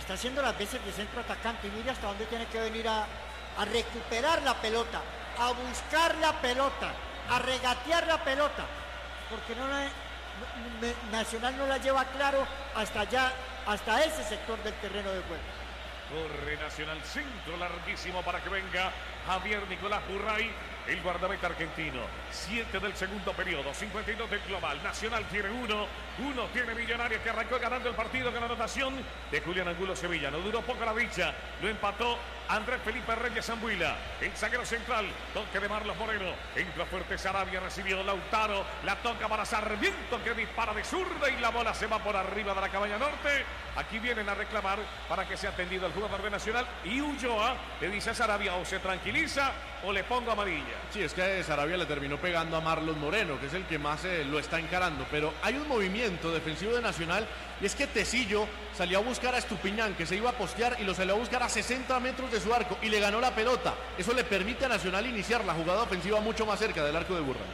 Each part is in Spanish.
está haciendo las veces de centro atacante y mire hasta dónde tiene que venir a recuperar la pelota, a buscar la pelota, a regatear la pelota, porque Nacional no la lleva claro hasta allá, hasta ese sector del terreno de juego. Corre Nacional, centro larguísimo para que venga Javier Nicolás Burray, el guardameta argentino. 7 del segundo periodo, 52 del global. Nacional tiene uno tiene Millonarios, que arrancó ganando el partido con la anotación de Julián Angulo Sevilla. No duró poco la dicha, lo empató Andrés Felipe Reyes Zambuila, el zaguero central. Toque de Marlos Moreno, entra fuerte Sarabia, recibió Lautaro, la toca para Sarmiento, que dispara de zurda y la bola se va por arriba de la cabaña norte. Aquí vienen a reclamar para que sea atendido el jugador de Nacional, y Ulloa le dice a Sarabia: o se tranquiliza o le pongo amarilla. Sí, es que Sarabia le terminó pegando a Marlos Moreno, que es el que más lo está encarando, pero hay un movimiento defensivo de Nacional, y es que Tecillo salió a buscar a Estupiñán, que se iba a postear, y lo salió a buscar a 60 metros de su arco y le ganó la pelota. Eso le permite a Nacional iniciar la jugada ofensiva mucho más cerca del arco de Burray.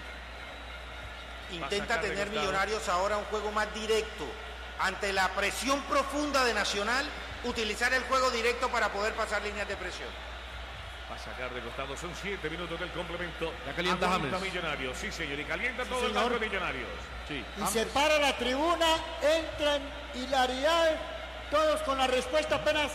Intenta tener Millonarios ahora un juego más directo. Ante la presión profunda de Nacional, utilizar el juego directo para poder pasar líneas de presión. Va a sacar de costado, son 7 minutos del complemento. Ya calienta James. Millonarios, sí señor, y calienta sí, todo señor. El banco de Millonarios. Sí. Y se para la tribuna, entra en hilaridad, todos con la respuesta. Apenas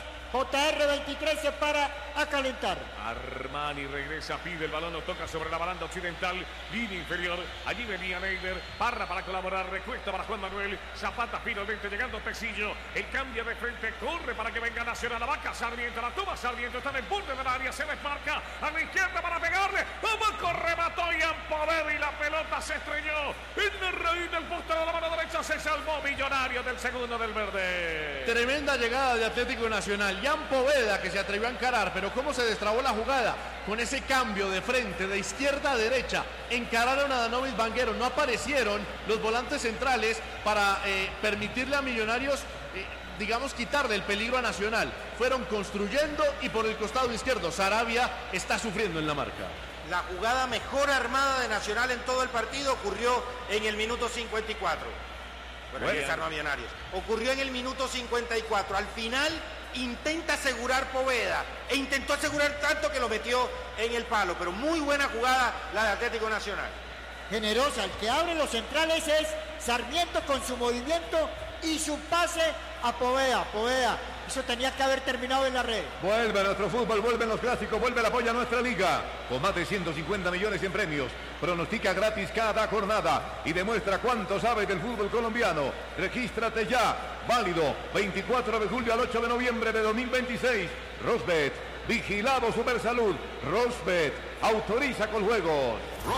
JR23 se para a calentar. Armani regresa, pide el balón, lo toca sobre la baranda occidental, línea inferior. Allí venía Neider, Parra para colaborar, recuesta para Juan Manuel, Zapata finalmente llegando Tecillo, el cambio de frente, corre para que venga Nacional, la vaca Sarmiento, la toma Sarmiento, está en el borde del área, se desmarca a la izquierda para pegarle, Abaco remató Ian y la pelota se estrelló en la raíz del poste de la mano derecha, se salvó Millonarios del segundo del verde. Tremenda llegada de Atlético Nacional. Jan Poveda, que se atrevió a encarar, pero cómo se destrabó la jugada con ese cambio de frente, de izquierda a derecha. Encararon a Danovis Vanguero, no aparecieron los volantes centrales para permitirle a Millonarios, digamos, quitarle el peligro a Nacional. Fueron construyendo, y por el costado izquierdo Sarabia está sufriendo en la marca. La jugada mejor armada de Nacional en todo el partido ocurrió en el minuto 54. Bueno, ahí desarma Millonarios. Ocurrió en el minuto 54. Al final intenta asegurar Poveda, e intentó asegurar tanto que lo metió en el palo, pero muy buena jugada la de Atlético Nacional. Generosa, el que abre los centrales es Sarmiento con su movimiento y su pase a Poveda. Eso tenía que haber terminado en la red. Vuelve nuestro fútbol, vuelven los clásicos, vuelve el apoyo a nuestra liga. Con más de 150 millones en premios. Pronostica gratis cada jornada y demuestra cuánto sabe del fútbol colombiano. Regístrate ya. Válido 24 de julio al 8 de noviembre de 2026. Rosbet, vigilado Supersalud. Rosbet, autoriza con juegos.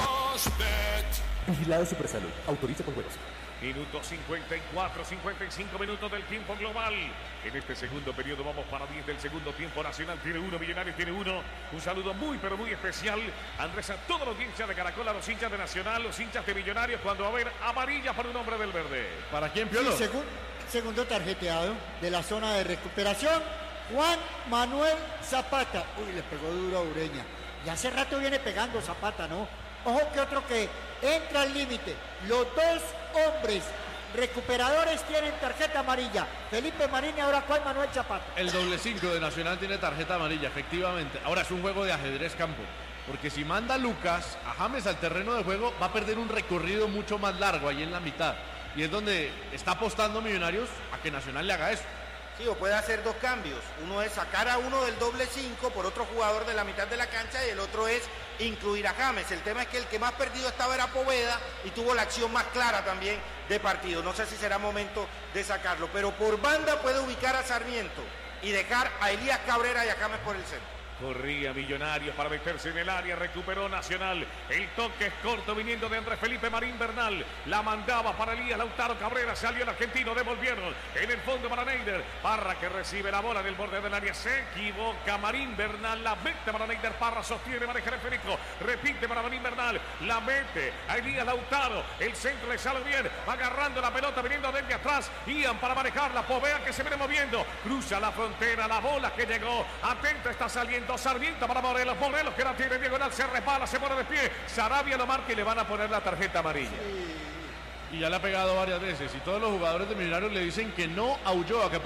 Rosbet, vigilado Supersalud, autoriza con juegos. Minuto 54, 55 minutos del tiempo global. En este segundo periodo vamos para 10 del segundo tiempo. Nacional tiene uno, Millonarios tiene uno. Un saludo muy, pero muy especial, Andrés, a todos los hinchas de Caracol, a los hinchas de Nacional, los hinchas de Millonarios, cuando va a haber amarilla para un hombre del verde. ¿Para quién, Piolo? Sí, segundo tarjeteado de la zona de recuperación, Juan Manuel Zapata. Uy, le pegó duro a Ureña. Y hace rato viene pegando Zapata, ¿no? Ojo que otro que entra al límite. Los dos hombres recuperadores tienen tarjeta amarilla. Felipe Marín y ahora Juan Manuel Zapata. El doble 5 de Nacional tiene tarjeta amarilla, efectivamente. Ahora es un juego de ajedrez campo, porque si manda Lucas a James al terreno de juego, va a perder un recorrido mucho más largo ahí en la mitad. Y es donde está apostando Millonarios a que Nacional le haga eso. Sí, o puede hacer dos cambios. Uno es sacar a uno del doble 5 por otro jugador de la mitad de la cancha, y el otro es incluir a James. El tema es que el que más perdido estaba era Poveda y tuvo la acción más clara también de partido. No sé si será momento de sacarlo, pero por banda puede ubicar a Sarmiento y dejar a Elías Cabrera y a James por el centro. Corría Millonarios para meterse en el área, recuperó Nacional. El toque es corto viniendo de Andrés Felipe Marín Bernal. La mandaba para Elías Lautaro Cabrera, salió el argentino, devolvieron en el fondo para Neider. Parra, que recibe la bola en el borde del área, se equivoca Marín Bernal, la mete para Neider. Parra sostiene, maneja el esférico, repite para Marín Bernal, la mete a Elías Lautaro. El centro le sale bien, va agarrando la pelota viniendo desde atrás. Ian para manejarla, Povea que se viene moviendo, cruza la frontera, la bola que llegó, atento, está saliendo Sarmiento para Morelos, que la tiene diagonal, se resbala, se pone de pie, Sarabia lo marca y le van a poner la tarjeta amarilla. Y ya le ha pegado varias veces, y todos los jugadores de Millonarios le dicen que no a Ulloa, que